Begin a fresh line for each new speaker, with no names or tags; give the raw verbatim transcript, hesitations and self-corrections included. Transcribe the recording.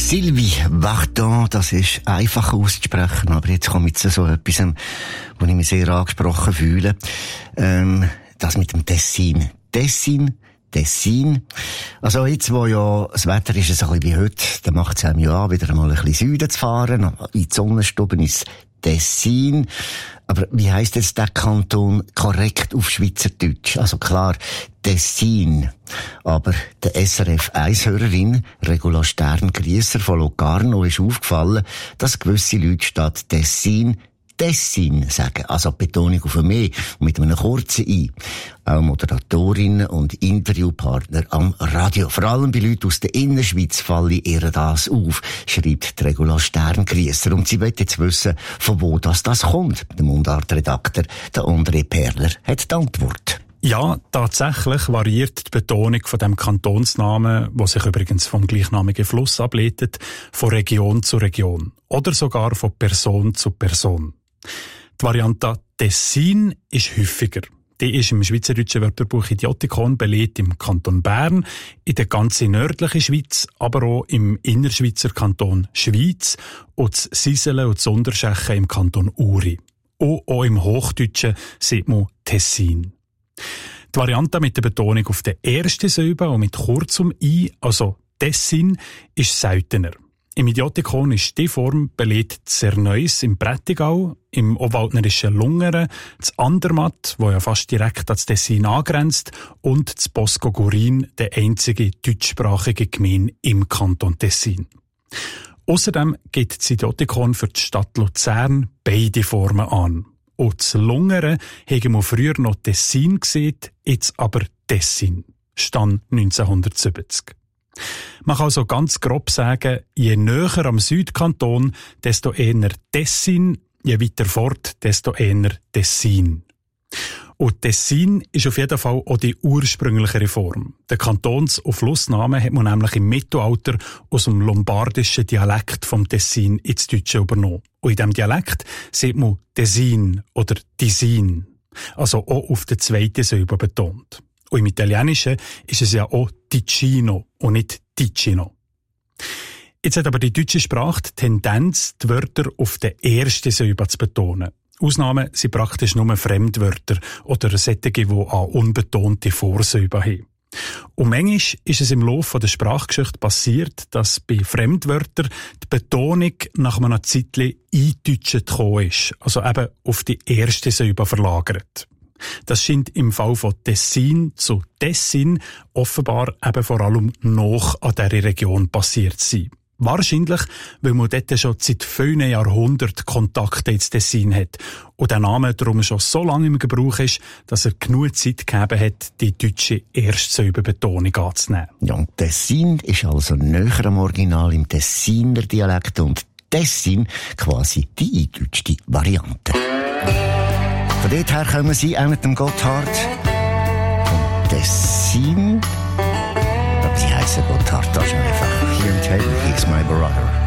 Sylvie Vartan, das ist einfach auszusprechen, aber jetzt komme ich zu so etwas, wo ich mich sehr angesprochen fühle. Ähm, das mit dem Tessin. Tessin, Tessin. Also jetzt, wo ja das Wetter ist so ein bisschen wie heute, dann macht es einem ja an, wieder mal ein bisschen Süden zu fahren, in die Sonnenstube ins Tessin. Aber wie heisst jetzt der Kanton korrekt auf Schweizerdeutsch? Also klar, Tessin. Aber der S R F eins Hörerin Regula Stern-Griesser von Locarno ist aufgefallen, dass gewisse Leute statt Tessin Tessin sagen, also Betonung auf ein mehr und mit einem kurzen I. Auch Moderatorinnen und Interviewpartner am Radio. Vor allem bei Leuten aus der Innerschweiz falle ihr das auf, schreibt Regula Stern-Griesser. Und sie will jetzt wissen, von wo das, das kommt. Der Mundart-Redakteur, der André Perler, hat die Antwort.
Ja, tatsächlich variiert die Betonung von dem Kantonsnamen, wo sich übrigens vom gleichnamigen Fluss ableitet, von Region zu Region oder sogar von Person zu Person. Die Variante Tessin ist häufiger. Die ist im schweizerdeutschen Wörterbuch Idiotikon belegt im Kanton Bern, in der ganzen nördlichen Schweiz, aber auch im Innerschweizer Kanton Schwyz und das Siselen und das Unterschechen im Kanton Uri. Und auch im Hochdeutschen sieht man Tessin. Die Variante mit der Betonung auf der ersten Silbe und mit kurzem I, also Tessin, ist seltener. Im Idiotikon ist die Form belegt Zerneuss im Prättigau, im obwaldnerischen Lungern, das Andermatt, wo ja fast direkt an das Tessin angrenzt, und das Bosco-Gurin, der einzige deutschsprachige Gemeinde im Kanton Tessin. Außerdem gibt das Idiotikon für die Stadt Luzern beide Formen an. Und das Lungern haben wir früher noch Tessin gesehen, jetzt aber Tessin. Stand neunzehnhundertsiebzig. Man kann also ganz grob sagen, je näher am Südkanton, desto eher Tessin, je weiter fort, desto eher Tessin. Und Tessin ist auf jeden Fall auch die ursprünglichere Form. Den Kantons- und Flussnamen hat man nämlich im Mittelalter aus dem lombardischen Dialekt vom Tessin ins Deutsche übernommen. Und in diesem Dialekt sieht man Tessin oder Tisin, also auch auf der zweiten Silbe betont. Und im Italienischen ist es ja auch Ticino und nicht Ticino. Jetzt hat aber die deutsche Sprache die Tendenz, die Wörter auf der ersten Silbe zu betonen. Ausnahmen sind praktisch nur Fremdwörter oder solche, die an unbetonte Vorsilben haben. Und manchmal ist es im Laufe der Sprachgeschichte passiert, dass bei Fremdwörtern die Betonung nach einem Zeitchen eindeutscht gekommen ist, also eben auf die erste Silbe verlagert. Das scheint im Fall von Tessin zu Tessin offenbar eben vor allem noch an dieser Region passiert zu sein. Wahrscheinlich, weil man dort schon seit vielen Jahrhunderten Kontakte ins Tessin hat und der Name darum schon so lange im Gebrauch ist, dass er genug Zeit gegeben hat, die deutsche Erstsilbenbetonung anzunehmen.
Ja, und Tessin ist also näher am Original im Tessiner Dialekt und Tessin quasi die eindeutschte Variante. Von dort her kommen sie auch mit dem Gotthard vom Tessin. Aber sie heissen Gotthard, das ist einfach. Here and Tell, he's my brother.